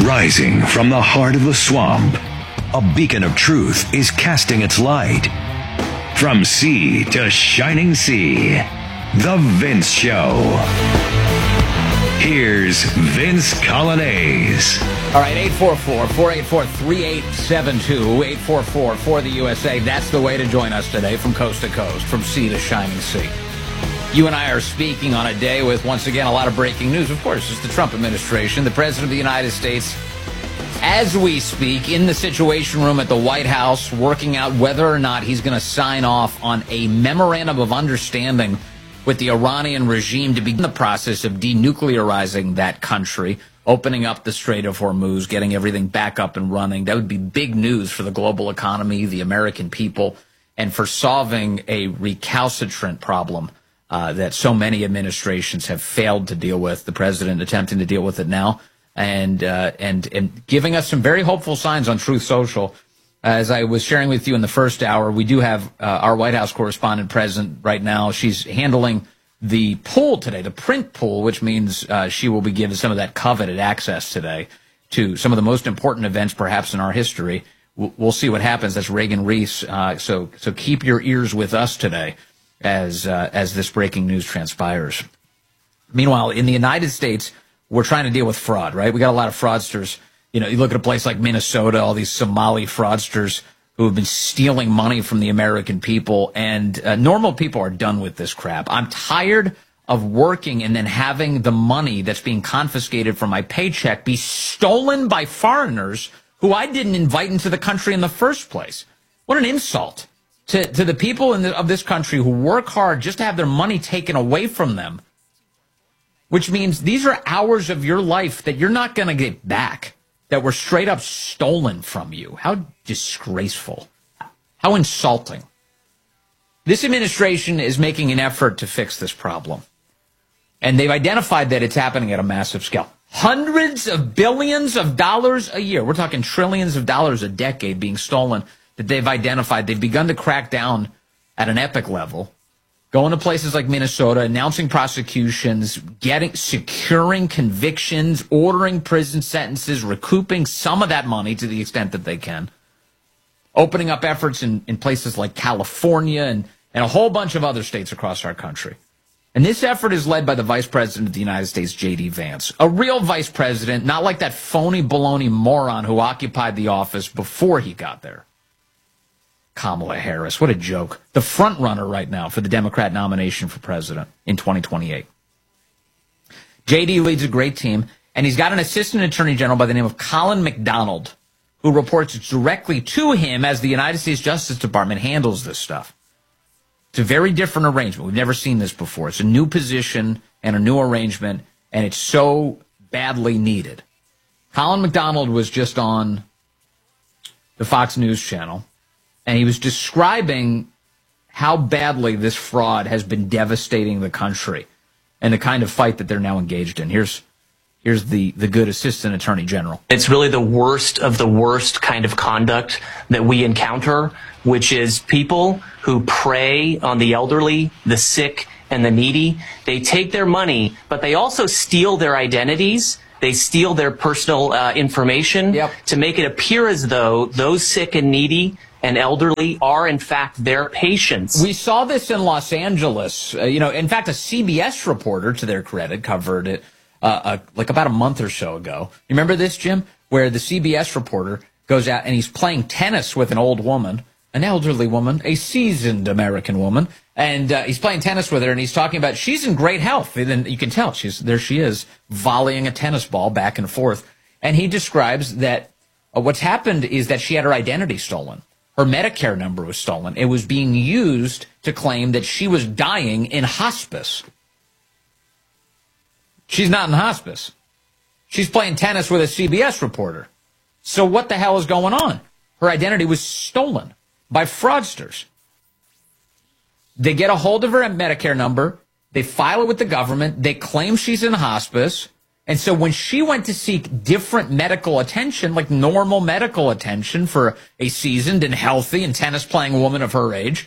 Rising from the heart of the swamp, a beacon of truth is casting its light. From sea to shining sea, The Vince Show. Here's Vince Coglianese. All right, 844-484-3872, 844-4-the-USA. That's the way to join us today from coast to coast, from sea to shining sea. You and I are speaking on a day with, once again, a lot of breaking news. Of course, it's the Trump administration. The President of the United States, as we speak, in the Situation Room at the White House, working out whether or not he's going to sign off on a memorandum of understanding with the Iranian regime to begin the process of denuclearizing that country, opening up the Strait of Hormuz, getting everything back up and running. That would be big news for the global economy, the American people, and for solving a recalcitrant problem that so many administrations have failed to deal with. The president attempting to deal with it now, and giving us some very hopeful signs on Truth Social. As I was sharing with you in the first hour, we do have our White House correspondent present right now. She's handling the pool today, the print pool, which means she will be given some of that coveted access today to some of the most important events perhaps in our history. We'll see what happens. That's Reagan Reese. So keep your ears with us today as this breaking news transpires. Meanwhile, in the United States, we're trying to deal with fraud, right? We got a lot of fraudsters. You know, you look at a place like Minnesota, all these Somali fraudsters who have been stealing money from the American people, and normal people are done with this crap. I'm tired of working and then having the money that's being confiscated from my paycheck be stolen by foreigners who I didn't invite into the country in the first place. What an insult to the people of this country who work hard just to have their money taken away from them, which means these are hours of your life that you're not going to get back, that were straight up stolen from you. How disgraceful. How insulting. This administration is making an effort to fix this problem. And they've identified that it's happening at a massive scale. Hundreds of billions of dollars a year. We're talking trillions of dollars a decade being stolen that they've identified. They've begun to crack down at an epic level. Going to places like Minnesota, announcing prosecutions, securing convictions, ordering prison sentences, recouping some of that money to the extent that they can, opening up efforts in places like California and a whole bunch of other states across our country. And this effort is led by the Vice President of the United States, J.D. Vance, a real vice president, not like that phony baloney moron who occupied the office before he got there. Kamala Harris, what a joke. The front runner right now for the Democrat nomination for president in 2028. JD leads a great team, and he's got an assistant attorney general by the name of Colin McDonald, who reports directly to him as the United States Justice Department handles this stuff. It's a very different arrangement. We've never seen this before. It's a new position and a new arrangement, and it's so badly needed. Colin McDonald was just on the Fox News channel, and he was describing how badly this fraud has been devastating the country and the kind of fight that they're now engaged in. Here's the good assistant attorney general. It's really the worst of the worst kind of conduct that we encounter, which is people who prey on the elderly, the sick, and the needy. They take their money, but they also steal their identities. They steal their personal information to make it appear as though those sick and needy and elderly are, in fact, their patients. We saw this in Los Angeles. In fact, a CBS reporter, to their credit, covered it like about a month or so ago. You remember this, Jim? Where the CBS reporter goes out and he's playing tennis with an old woman, an elderly woman, a seasoned American woman, and he's playing tennis with her, and he's talking about she's in great health. And you can tell there she is, volleying a tennis ball back and forth. And he describes that what's happened is that she had her identity stolen. Her Medicare number was stolen. It was being used to claim that she was dying in hospice. She's not in hospice. She's playing tennis with a CBS reporter. So what the hell is going on? Her identity was stolen by fraudsters. They get a hold of her Medicare number. They file it with the government. They claim she's in hospice. And so when she went to seek different medical attention, like normal medical attention for a seasoned and healthy and tennis-playing woman of her age,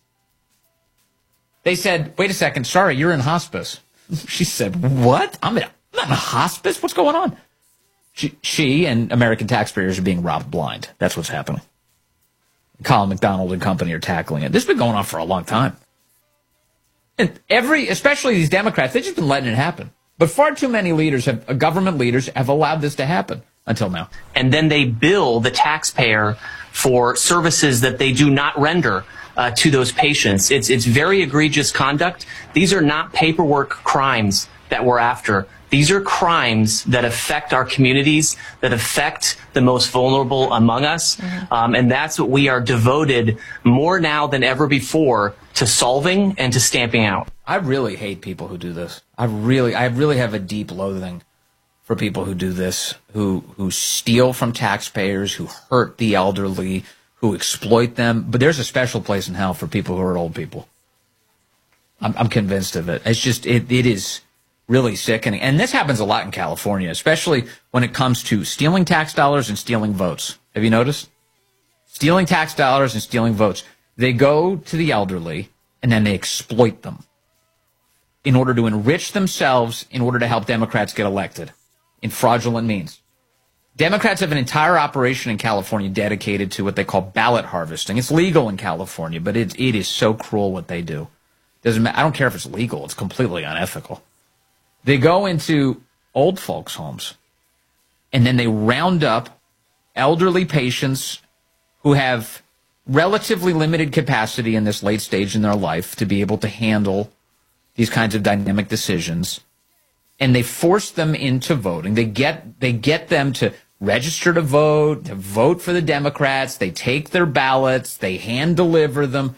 they said, wait a second, sorry, you're in hospice. She said, what? I'm not in hospice? What's going on? she and American taxpayers are being robbed blind. That's what's happening. Colin McDonald and company are tackling it. This has been going on for a long time. And especially these Democrats, they've just been letting it happen. But far too many government leaders have allowed this to happen until now. And then they bill the taxpayer for services that they do not render to those patients. It's very egregious conduct. These are not paperwork crimes that we're after. These are crimes that affect our communities, that affect the most vulnerable among us. Mm-hmm. And that's what we are devoted more now than ever before to solving and to stamping out. I really hate people who do this. I really have a deep loathing for people who do this, who steal from taxpayers, who hurt the elderly, who exploit them. But there's a special place in hell for people who hurt old people. I'm convinced of it. It's just, it is really sickening. And this happens a lot in California, especially when it comes to stealing tax dollars and stealing votes. Have you noticed? Stealing tax dollars and stealing votes. They go to the elderly and then they exploit them in order to enrich themselves, in order to help Democrats get elected in fraudulent means. Democrats have an entire operation in California dedicated to what they call ballot harvesting. It's legal in California, but it is so cruel what they do. Doesn't matter. I don't care if it's legal. It's completely unethical. They go into old folks' homes, and then they round up elderly patients who have relatively limited capacity in this late stage in their life to be able to handle these kinds of dynamic decisions, and they force them into voting. They get them to register to vote for the Democrats. They take their ballots. They hand deliver them.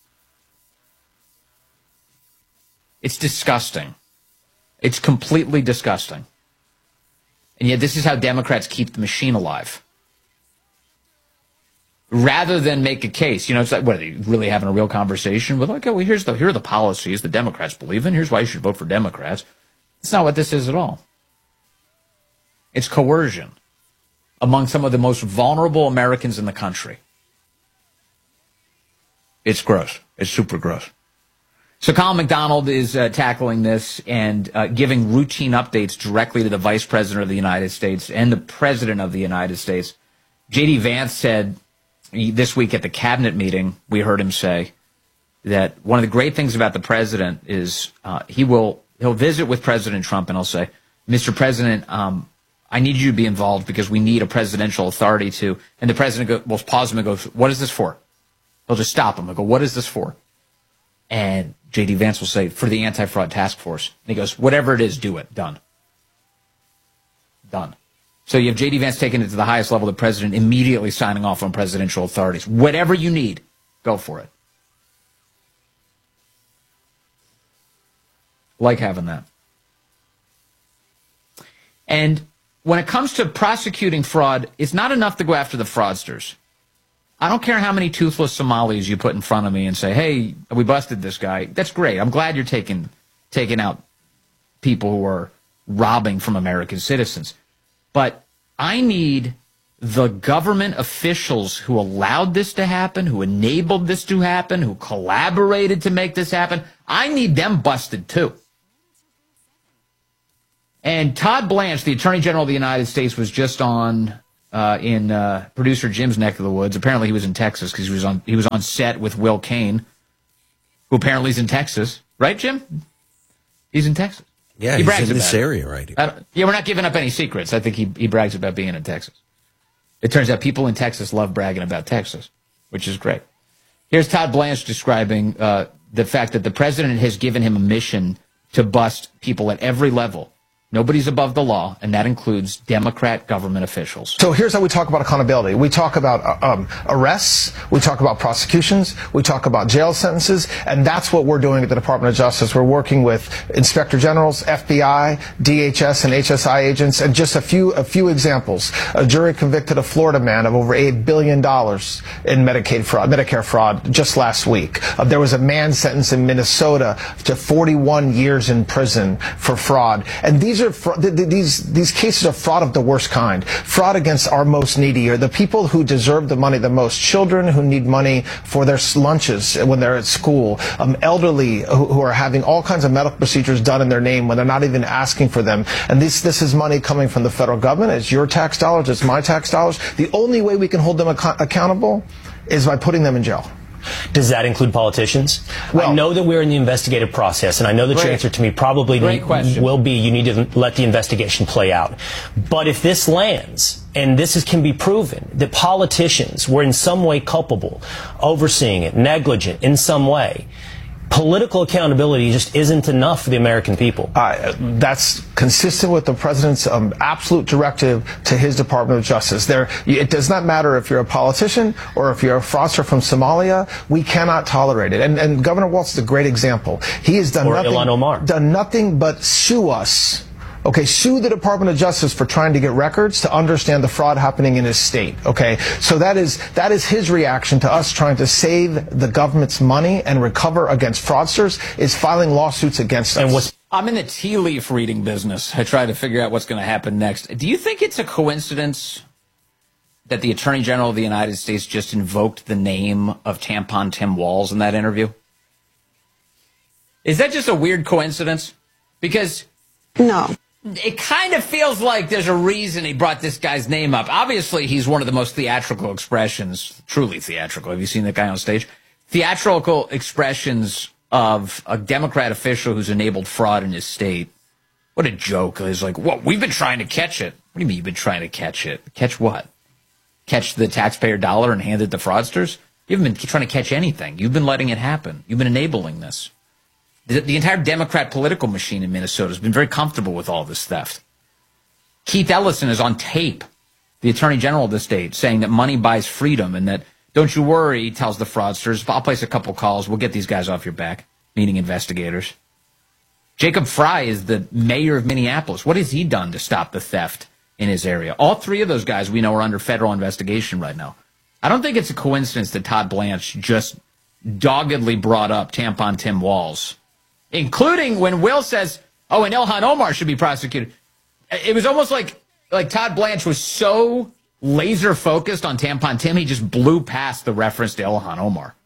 It's disgusting. It's completely disgusting. And yet this is how Democrats keep the machine alive. Rather than make a case, it's like, what, are they really having a real conversation? With, okay, well, here are the policies the Democrats believe in. Here's why you should vote for Democrats. It's not what this is at all. It's coercion among some of the most vulnerable Americans in the country. It's gross. It's super gross. So Colin McDonald is tackling this and giving routine updates directly to the Vice President of the United States and the President of the United States. J.D. Vance said this week at the cabinet meeting, we heard him say that one of the great things about the president is he'll visit with President Trump and he'll say, Mr. President, I need you to be involved because we need a presidential authority to. And the president will pause him and goes, what is this for? He'll just stop him and go, what is this for? And J.D. Vance will say, for the anti-fraud task force. And he goes, whatever it is, do it. Done. Done. So you have J.D. Vance taking it to the highest level, the president immediately signing off on presidential authorities. Whatever you need, go for it. Like having that. And when it comes to prosecuting fraud, it's not enough to go after the fraudsters. I don't care how many toothless Somalis you put in front of me and say, hey, we busted this guy. That's great. I'm glad you're taking out people who are robbing from American citizens. But I need the government officials who allowed this to happen, who enabled this to happen, who collaborated to make this happen. I need them busted too. And Todd Blanche, the Attorney General of the United States, was just on in producer Jim's neck of the woods. Apparently he was in Texas because he was on set with Will Cain, who apparently is in Texas. Right, Jim? He's in Texas. Yeah, he's in this area, right? Yeah, we're not giving up any secrets. I think he brags about being in Texas. It turns out people in Texas love bragging about Texas, which is great. Here's Todd Blanche describing the fact that the president has given him a mission to bust people at every level. Nobody's above the law, and that includes Democrat government officials. So here's how we talk about accountability. We talk about arrests, we talk about prosecutions, we talk about jail sentences, and that's what we're doing at the Department of Justice. We're working with Inspector Generals, FBI, DHS, and HSI agents, and just a few examples. A jury convicted a Florida man of over $8 billion in Medicare fraud just last week. There was a man sentenced in Minnesota to 41 years in prison for fraud. And these are are these cases of fraud of the worst kind. Fraud against our most needy, or the people who deserve the money the most. Children who need money for their lunches when they're at school. Elderly who are having all kinds of medical procedures done in their name when they're not even asking for them. And this is money coming from the federal government. It's your tax dollars. It's my tax dollars. The only way we can hold them accountable is by putting them in jail. Does that include politicians? Well, I know that we're in the investigative process, and I know that your answer to me probably will be you need to let the investigation play out. But if this lands, and can be proven, that politicians were in some way culpable, overseeing it, negligent in some way, political accountability just isn't enough for the American people. That's consistent with the president's absolute directive to his Department of Justice. It does not matter if you're a politician or if you're a fraudster from Somalia. We cannot tolerate it. And Governor Walz is a great example. He has done nothing but sue us. Okay, sue the Department of Justice for trying to get records to understand the fraud happening in his state. Okay, so that is his reaction to us trying to save the government's money and recover against fraudsters, is filing lawsuits against us. I'm in the tea leaf reading business. I try to figure out what's going to happen next. Do you think it's a coincidence that the Attorney General of the United States just invoked the name of Tampon Tim Walz in that interview? Is that just a weird coincidence? Because no. It kind of feels like there's a reason he brought this guy's name up. Obviously, he's one of the most theatrical expressions, truly theatrical. Have you seen that guy on stage? Theatrical expressions of a Democrat official who's enabled fraud in his state. What a joke. It's like, well, we've been trying to catch it. What do you mean you've been trying to catch it? Catch what? Catch the taxpayer dollar and hand it to fraudsters? You haven't been trying to catch anything. You've been letting it happen. You've been enabling this. The entire Democrat political machine in Minnesota has been very comfortable with all this theft. Keith Ellison is on tape, the Attorney General of the state, saying that money buys freedom and that, don't you worry, he tells the fraudsters, I'll place a couple calls, we'll get these guys off your back, meaning investigators. Jacob Fry is the mayor of Minneapolis. What has he done to stop the theft in his area? All three of those guys we know are under federal investigation right now. I don't think it's a coincidence that Todd Blanche just doggedly brought up Tampon Tim Walz, including when Will says, oh, and Ilhan Omar should be prosecuted. It was almost like Todd Blanche was so laser focused on Tampon Tim, he just blew past the reference to Ilhan Omar.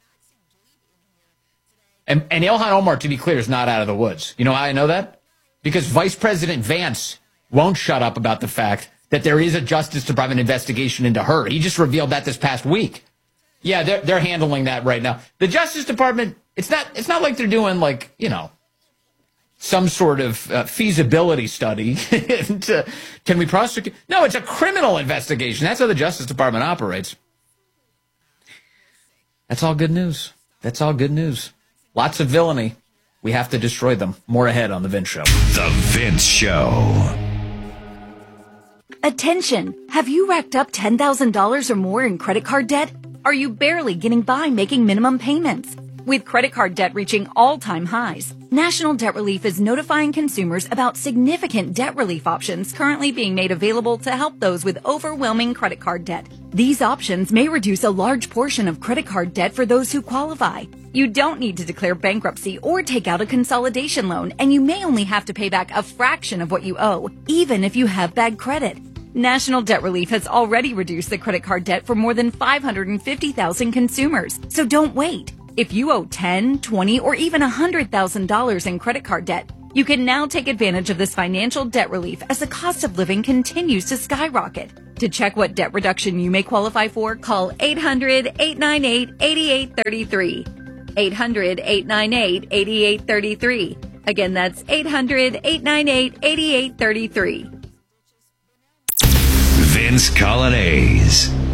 And Ilhan Omar, to be clear, is not out of the woods. You know how I know that? Because Vice President Vance won't shut up about the fact that there is a Justice Department investigation into her. He just revealed that this past week. Yeah, they're handling that right now. The Justice Department, it's not like they're doing, like, you know, some sort of feasibility study. Can we prosecute? No, it's a criminal investigation. That's how the Justice Department operates. That's all good news. That's all good news. Lots of villainy. We have to destroy them. More ahead on The Vince Show. The Vince Show. Attention! Have you racked up $10,000 or more in credit card debt? Are you barely getting by making minimum payments? With credit card debt reaching all-time highs, National Debt Relief is notifying consumers about significant debt relief options currently being made available to help those with overwhelming credit card debt. These options may reduce a large portion of credit card debt for those who qualify. You don't need to declare bankruptcy or take out a consolidation loan, and you may only have to pay back a fraction of what you owe, even if you have bad credit. National Debt Relief has already reduced the credit card debt for more than 550,000 consumers, so don't wait. If you owe $10,000, $20,000, or even $100,000 in credit card debt, you can now take advantage of this financial debt relief as the cost of living continues to skyrocket. To check what debt reduction you may qualify for, call 800-898-8833. 800-898-8833. Again, that's 800-898-8833. Vince Coglianese.